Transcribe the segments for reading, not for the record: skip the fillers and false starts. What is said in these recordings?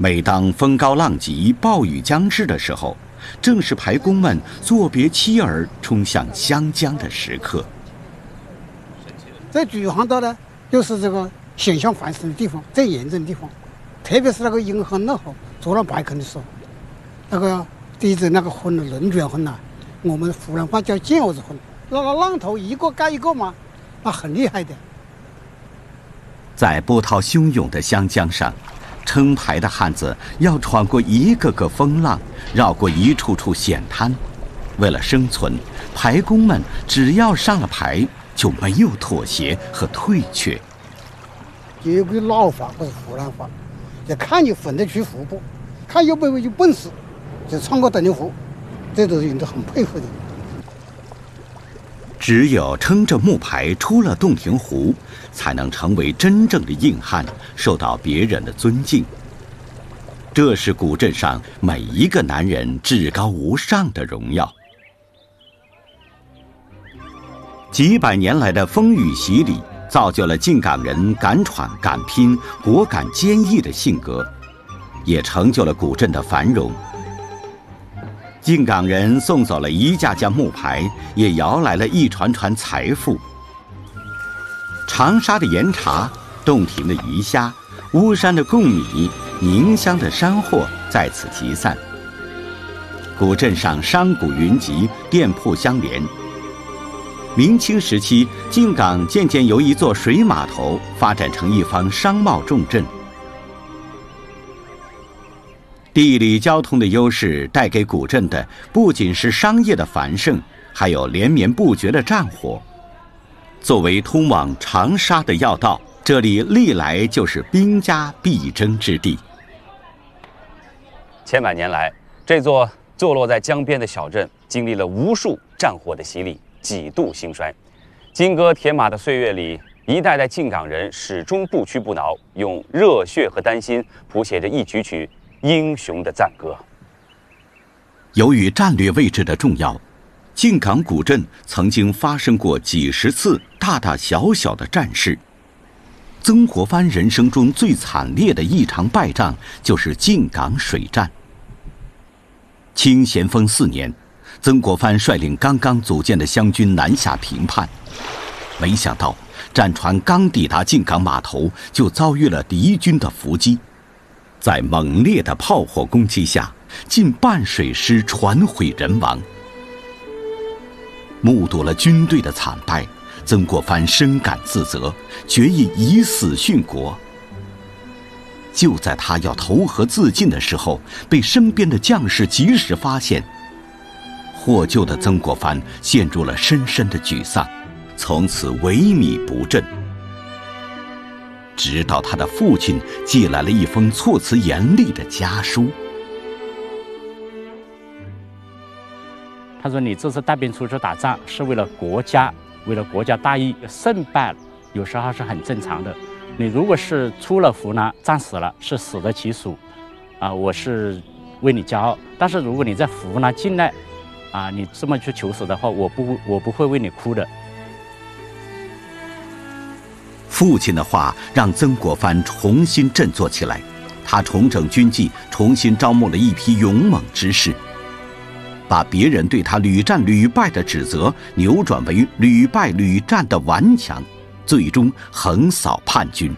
每当风高浪急、暴雨将至的时候，正是排工们作别妻儿冲向湘江的时刻。 在菊花岛呢，就是这个险象环生的地方，最严重的地方。特别是那个阴风那后做了白坑的时候，那个地震那个风的轮卷风呐，我们湖南话叫毽子风，那个浪头一个盖一个嘛，那很厉害的。 在波涛汹涌的湘江上，撑排的汉子要闯过一个个风浪，绕过一处处险滩。为了生存，排工们只要上了排，就没有妥协和退却。 有句老话或者湖南话，就看你混得去湖不，看有没有本事，就闯过洞庭湖，这都是人都很佩服的。 只有撑着木牌出了洞庭湖，才能成为真正的硬汉，受到别人的尊敬。这是古镇上每一个男人至高无上的荣耀。几百年来的风雨洗礼，造就了靖港人敢闯敢拼、果敢坚毅的性格，也成就了古镇的繁荣。靖港人送走了一架架木牌，也摇来了一船船财富。长沙的盐茶、洞庭的鱼虾、巫山的贡米、宁乡的山货在此集散。古镇上商贾云集，店铺相连。明清时期，靖港渐渐由一座水码头发展成一方商贸重镇。地理交通的优势带给古镇的不仅是商业的繁盛，还有连绵不绝的战火。作为通往长沙的要道，这里历来就是兵家必争之地。 千百年来，这座坐落在江边的小镇经历了无数战火的洗礼，几度兴衰。金戈铁马的岁月里，一代代靖港人始终不屈不挠，用热血和丹心谱写着一曲曲英雄的赞歌。 由于战略位置的重要，靖港古镇曾经发生过几十次大大小小的战事。曾国藩人生中最惨烈的一场败仗就是靖港水战。清咸丰4年，曾国藩率领刚刚组建的湘军南下平叛，没想到战船刚抵达靖港码头，就遭遇了敌军的伏击。在猛烈的炮火攻击下，近半水师船毁人亡。目睹了军队的惨败，曾国藩深感自责，决意以死殉国。就在他要投河自尽的时候，被身边的将士及时发现。获救的曾国藩陷入了深深的沮丧，从此萎靡不振。直到他的父亲寄来了一封措辞严厉的家书。 他说：“你这次带兵出去打仗是为了国家，为了国家大义，胜败有时候是很正常的。你如果是出了湖南战死了，是死得其所，我是为你骄傲。但是如果你在湖南境内，你这么去求死的话，我不会为你哭的。” 父亲的话让曾国藩重新振作起来，他重整军纪，重新招募了一批勇猛之士，把别人对他屡战屡败的指责扭转为屡败屡战的顽强，最终横扫叛军。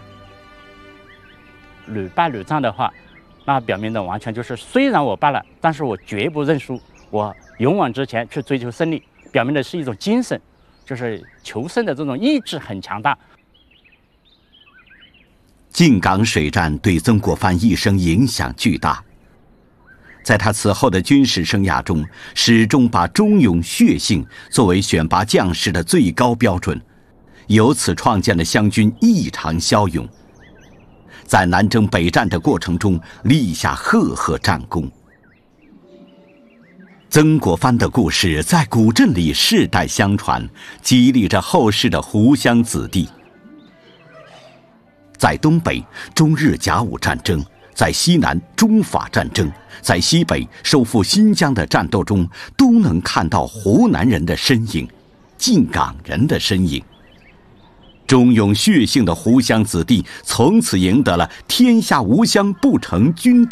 屡败屡战的话，那表明的完全就是虽然我败了，但是我绝不认输，我勇往直前去追求胜利，表明的是一种精神，就是求胜的这种意志很强大。 靖港水战对曾国藩一生影响巨大，在他此后的军事生涯中，始终把忠勇血性作为选拔将士的最高标准，由此创建了湘军异常骁勇，在南征北战的过程中立下赫赫战功。曾国藩的故事在古镇里世代相传，激励着后世的湖湘子弟。在东北，中日甲午战争；在西南，中法战争；在西北，收复新疆的战斗中，都能看到湖南人的身影，靖港人的身影。忠勇血性的湖湘子弟，从此赢得了“天下无湘不成军”